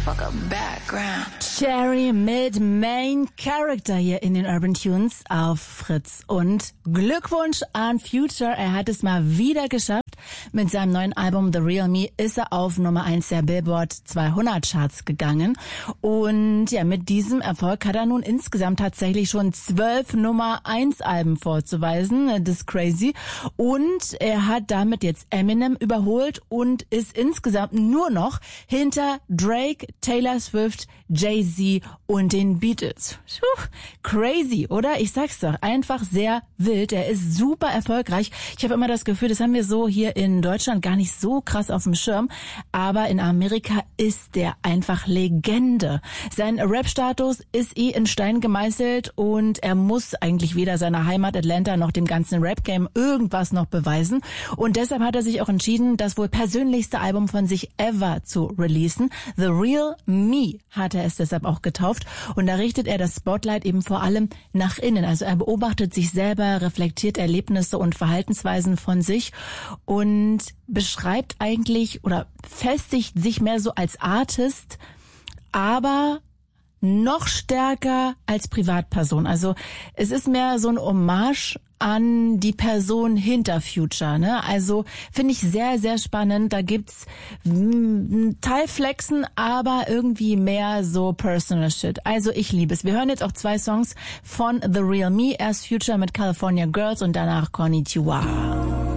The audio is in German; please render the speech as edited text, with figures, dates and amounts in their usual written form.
motherfucker background. Cherry mit Main Character hier in den Urban Tunes auf Fritz. Und Glückwunsch an Future, er hat es mal wieder geschafft. Mit seinem neuen Album The Real Me ist er auf Nummer 1 der Billboard 200 Charts gegangen. Und ja, mit diesem Erfolg hat er nun insgesamt tatsächlich schon 12 Nummer 1 Alben vorzuweisen. Das ist crazy. Und er hat damit jetzt Eminem überholt und ist insgesamt nur noch hinter Drake, Taylor Swift, Jay-Z und den Beatles. Crazy, oder? Ich sag's doch, einfach sehr wild. Er ist super erfolgreich. Ich habe immer das Gefühl, das haben wir so hier in Deutschland gar nicht so krass auf dem Schirm, aber in Amerika ist der einfach Legende. Sein Rap-Status ist in Stein gemeißelt und er muss eigentlich weder seiner Heimat Atlanta noch dem ganzen Rap-Game irgendwas noch beweisen. Und deshalb hat er sich auch entschieden, das wohl persönlichste Album von sich ever zu releasen. The Real Me hat er es deshalb auch getauft. Und da richtet er das Spotlight eben vor allem nach innen. Also er beobachtet sich selber, reflektiert Erlebnisse und Verhaltensweisen von sich und beschreibt eigentlich oder festigt sich mehr so als Artist, aber noch stärker als Privatperson. Also es ist mehr so ein Hommage an die Person hinter Future, ne? Also finde ich sehr, sehr spannend. Da gibt's Teilflexen, aber irgendwie mehr so Personal Shit. Also ich liebe es. Wir hören jetzt auch 2 Songs von The Real Me. Erst Future mit California Girls und danach Konnichiwa.